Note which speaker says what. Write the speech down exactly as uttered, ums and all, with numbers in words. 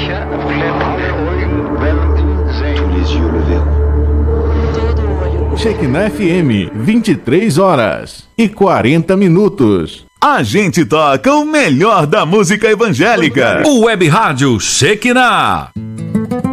Speaker 1: Shekinah F M, vinte e três horas e quarenta minutos.
Speaker 2: A gente toca o melhor da música evangélica. O Web Rádio Shekinah.